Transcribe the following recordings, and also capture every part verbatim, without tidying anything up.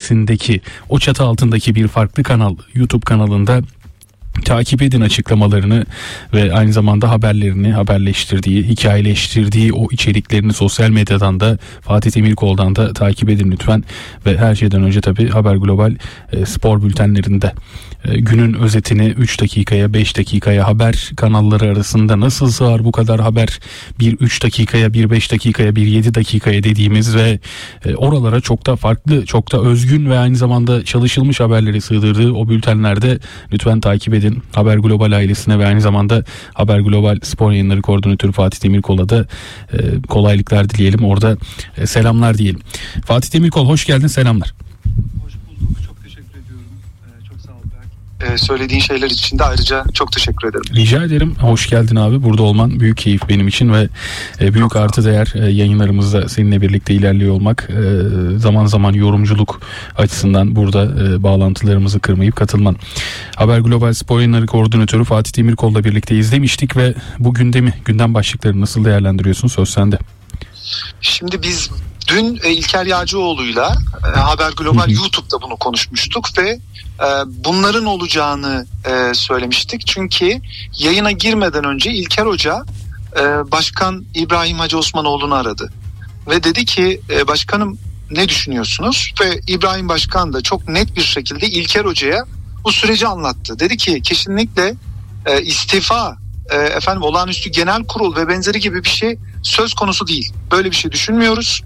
ailesindeki, o çatı altındaki bir farklı kanal, YouTube kanalında takip edin açıklamalarını ve aynı zamanda haberlerini, haberleştirdiği, hikayeleştirdiği o içeriklerini sosyal medyadan da Fatih Demirkol'dan da takip edin lütfen. Ve her şeyden önce tabii Haber Global e, spor bültenlerinde e, günün özetini üç dakikaya, beş dakikaya, haber kanalları arasında nasıl sığar bu kadar haber bir üç dakikaya, bir beş dakikaya, bir yedi dakikaya dediğimiz ve e, oralara çok da farklı, çok da özgün ve aynı zamanda çalışılmış haberleri sığdırdığı o bültenlerde lütfen takip edin. Haber Global ailesine ve aynı zamanda Haber Global Spor Yayınları Koordinatörü Fatih Demirkol'a da e, kolaylıklar dileyelim. Orada e, selamlar diyelim. Fatih Demirkol, hoş geldin, selamlar. Hoş bulduk. Çok teşekkür ediyorum. Ee, çok sağ ol Berk. Ee, söylediğin şeyler için de ayrıca çok teşekkür ederim. Rica ederim. Hoş geldin abi. Burada olman büyük keyif benim için ve e, büyük artı değer e, yayınlarımızda seninle birlikte ilerliyor olmak. E, zaman zaman yorumculuk açısından burada e, bağlantılarımızı kırmayıp katılman. Haber Global Spor Yayınları Koordinatörü Fatih Demirkol'la birlikte izlemiştik ve bu gündemi, gündem başlıklarını nasıl değerlendiriyorsun? Söz sende. Şimdi biz dün e, İlker Yağcıoğlu'yla e, Haber Global hı hı. YouTube'da bunu konuşmuştuk ve e, bunların olacağını e, söylemiştik. Çünkü yayına girmeden önce İlker Hoca e, Başkan İbrahim Hacı Osmanoğlu'nu aradı. Ve dedi ki e, başkanım ne düşünüyorsunuz? Ve İbrahim Başkan da çok net bir şekilde İlker Hoca'ya bu süreci anlattı. Dedi ki kesinlikle e, istifa, e, efendim olağanüstü genel kurul ve benzeri gibi bir şey söz konusu değil. Böyle bir şey düşünmüyoruz.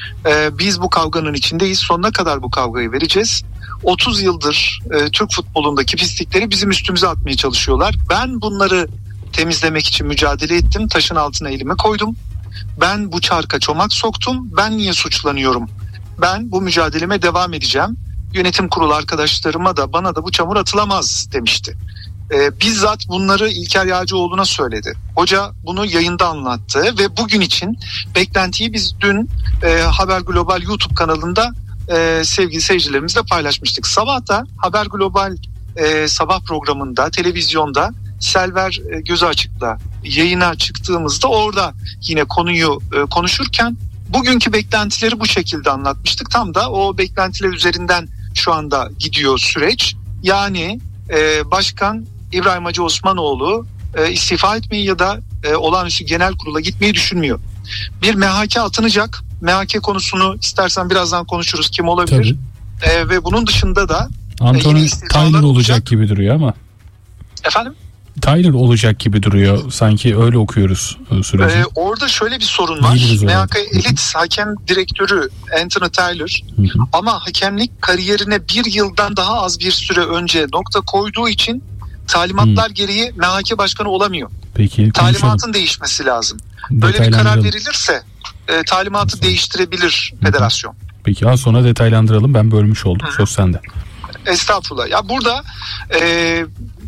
E, biz bu kavganın içindeyiz. Sonuna kadar bu kavgayı vereceğiz. otuz yıldır e, Türk futbolundaki pislikleri bizim üstümüze atmaya çalışıyorlar. Ben bunları temizlemek için mücadele ettim. Taşın altına elimi koydum. Ben bu çarka çomak soktum. Ben niye suçlanıyorum? Ben bu mücadeleme devam edeceğim. Yönetim kurulu arkadaşlarıma da bana da bu çamur atılamaz demişti. Ee, bizzat bunları İlker Yağcıoğlu'na söyledi. Hoca bunu yayında anlattı ve bugün için beklentiyi biz dün e, Haber Global YouTube kanalında e, sevgili seyircilerimizle paylaşmıştık. Sabah da Haber Global e, sabah programında, televizyonda Selver e, Gözü Açık'la yayına çıktığımızda orada yine konuyu e, konuşurken bugünkü beklentileri bu şekilde anlatmıştık. Tam da o beklentiler üzerinden şu anda gidiyor süreç. Yani e, Başkan İbrahim Hacı Osmanoğlu e, istifa etmeyi ya da e, olağanüstü genel kurula gitmeyi düşünmüyor. Bir M H K atanacak. M H K konusunu istersen birazdan konuşuruz, kim olabilir. E, ve bunun dışında da Anthony e, Tyler olacak gibi duruyor ama. Efendim? Tyler olacak gibi duruyor. Sanki öyle okuyoruz süreci. Ee, orada şöyle bir sorun var. M H K elit hakem direktörü Anthony Tyler hı hı. ama hakemlik kariyerine bir yıldan daha az bir süre önce nokta koyduğu için talimatlar hı. gereği M H K başkanı olamıyor. Peki, talimatın değişmesi lazım. Böyle bir karar verilirse e, talimatı değiştirebilir federasyon. Peki az sonra detaylandıralım. Ben bölmüş oldum. Hı. Söz sende. Estağfurullah. Ya burada e,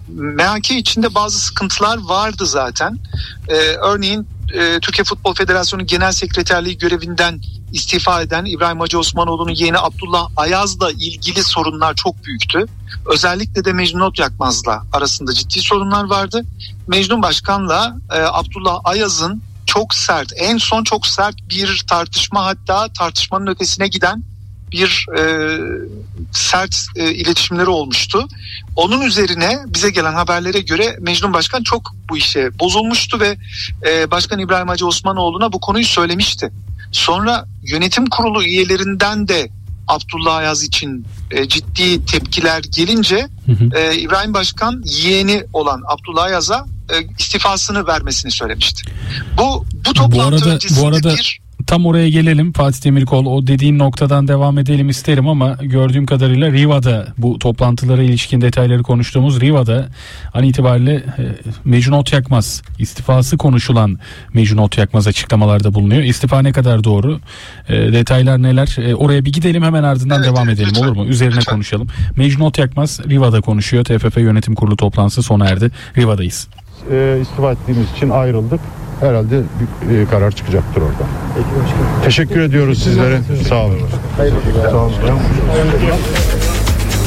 M H K içinde bazı sıkıntılar vardı zaten. Ee, örneğin e, Türkiye Futbol Federasyonu Genel Sekreterliği görevinden istifa eden İbrahim Hacı Osmanoğlu'nun yeğeni Abdullah Ayaz'la ilgili sorunlar çok büyüktü. Özellikle de Mecnun Otyakmaz'la arasında ciddi sorunlar vardı. Mecnun Başkan'la e, Abdullah Ayaz'ın çok sert, en son çok sert bir tartışma, hatta tartışmanın ötesine giden bir e, sert e, iletişimleri olmuştu. Onun üzerine bize gelen haberlere göre Mecnun Başkan çok bu işe bozulmuştu ve e, Başkan İbrahim Hacı Osmanoğlu'na bu konuyu söylemişti. Sonra yönetim kurulu üyelerinden de Abdullah Ayaz için e, ciddi tepkiler gelince hı hı. E, İbrahim Başkan yeğeni olan Abdullah Ayaz'a e, istifasını vermesini söylemişti. Bu bu toplantı bu arada, öncesinde bu arada... bir Tam oraya gelelim Fatih Demirkol, o dediğin noktadan devam edelim isterim ama gördüğüm kadarıyla Riva'da bu toplantılara ilişkin detayları konuştuğumuz Riva'da an itibariyle e, Mecnun Otyakmaz istifası konuşulan Mecnun Otyakmaz açıklamalarda bulunuyor. İstifa ne kadar doğru? E, detaylar neler? E, oraya bir gidelim, hemen ardından evet, devam edelim, lütfen, olur mu? Üzerine lütfen. konuşalım. Mecnun Otyakmaz Riva'da konuşuyor. T F F Yönetim Kurulu toplantısı sona erdi. Riva'dayız. E, istifa ettiğimiz için ayrıldık. Herhalde bir e, karar çıkacaktır orada. Peki başkanım. Teşekkür ediyoruz sizlere. Sağ olun. Hayırlı. Sağ olun.